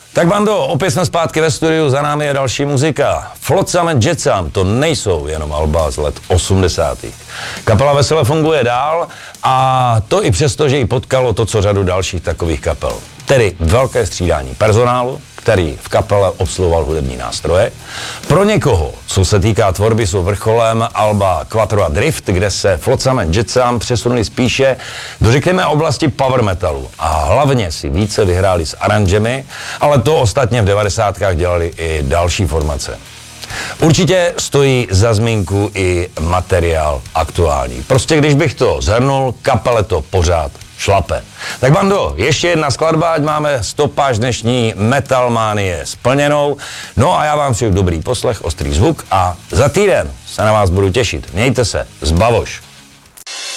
Tak bando, opět jsme zpátky ve studiu, za námi je další muzika. Flotsam and Jetsam, to nejsou jenom alba z let 80. Kapela vesele funguje dál a to i přesto, že ji potkalo to, co řadu dalších takových kapel. Tedy velké střídání personálu, který v kapele obsluhoval hudební nástroje. Pro někoho, co se týká tvorby, jsou vrcholem alba Quattro a Drift, kde se Flotsam and Jetsam přesunuli spíše do, řekněme, oblasti power metalu a hlavně si více vyhráli s aranžemi, ale to ostatně v 90kách dělali i další formace. Určitě stojí za zmínku i materiál aktuální. Prostě když bych to shrnul, kapele to pořád šlape. Tak bando, ještě jedna skladba, ať máme stopáž dnešní Metalmánie splněnou. No a já vám přeju dobrý poslech, ostrý zvuk a za týden se na vás budu těšit. Mějte se, zbavoš.